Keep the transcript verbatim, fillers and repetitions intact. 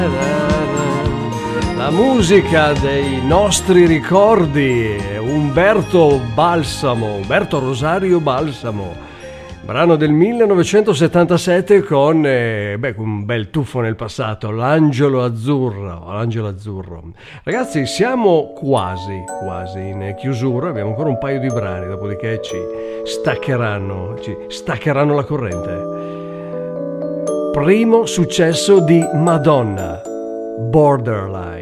La musica dei nostri ricordi, Umberto Balsamo, Umberto Rosario Balsamo, brano del millenovecentosettantasette con eh, beh, un bel tuffo nel passato, l'Angelo Azzurro, l'Angelo Azzurro. Ragazzi, siamo quasi, quasi in chiusura, abbiamo ancora un paio di brani, dopodiché ci staccheranno, ci staccheranno la corrente. Primo successo di Madonna, Borderline.